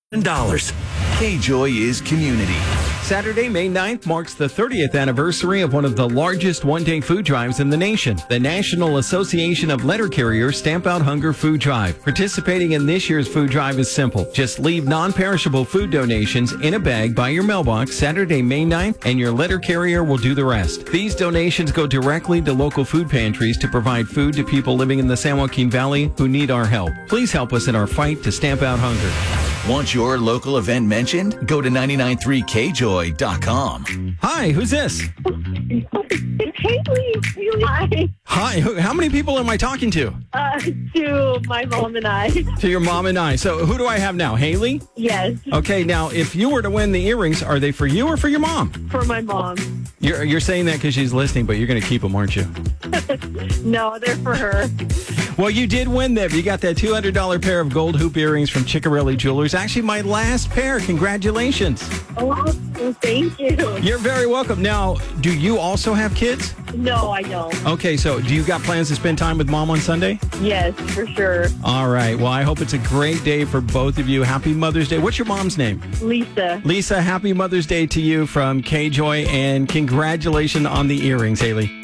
K-Joy is community. Saturday, May 9th marks the 30th anniversary of one of the largest one-day food drives in the nation, the National Association of Letter Carriers Stamp Out Hunger Food Drive. Participating in this year's food drive is simple. Just leave non-perishable food donations in a bag by your mailbox Saturday, May 9th, and your letter carrier will do the rest. These donations go directly to local food pantries to provide food to people living in the San Joaquin Valley who need our help. Please help us in our fight to stamp out hunger. Want your local event mentioned? Go to 993kjoy.com. Hi, who's this? It's Haley. Hi. Hi, how many people am I talking to? To my mom and I. To your mom and I. So who do I have now? Haley? Yes, Okay, now if you were to win the earrings, are they for you or for your mom? for my mom. You're saying that because she's listening, but you're going to keep them, aren't you? No, they're for her. Well, you did win them. You got that $200 pair of gold hoop earrings from Ciccarelli Jewelers. Actually, my last pair. Congratulations. Oh, well, thank you. You're very welcome. Now, do you also have kids? No, I don't. Okay, so do you got plans to spend time with mom on Sunday? Yes, for sure. All right. Well, I hope it's a great day for both of you. Happy Mother's Day. What's your mom's name? Lisa. Lisa, happy Mother's Day to you from K-Joy, and congratulations on the earrings, Haley.